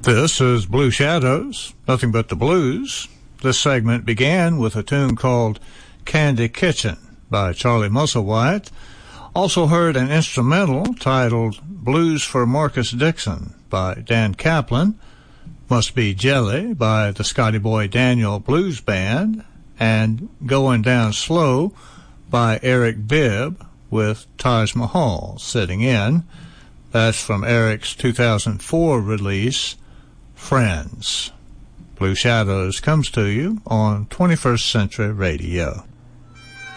This is Blue Shadows, nothing but the blues. This segment began with a tune called Candy Kitchen by Charlie Musselwhite. Also heard an instrumental titled Blues for Marcus Dixon by Dan Kaplan, Must Be Jelly by the Scotty Boy Daniel Blues Band, and Going Down Slow by Eric Bibb with Taj Mahal sitting in. That's from Eric's 2004 release, Friends. Blue Shadows comes to you on 21st Century Radio.